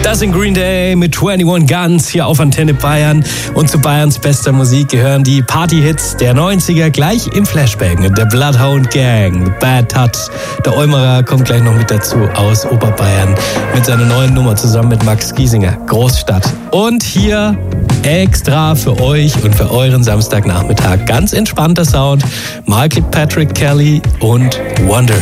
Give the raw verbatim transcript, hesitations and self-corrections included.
Das sind Green Day mit einundzwanzig Guns hier auf Antenne Bayern. Und zu Bayerns bester Musik gehören die Party-Hits der neunziger gleich im Flashback. Der Bloodhound Gang, The Bad Touch. Der Eumerer kommt gleich noch mit dazu aus Oberbayern mit seiner neuen Nummer zusammen mit Max Giesinger, Großstadt. Und hier extra für euch und für euren Samstagnachmittag ganz entspannter Sound. Michael Patrick Kelly und Wonder.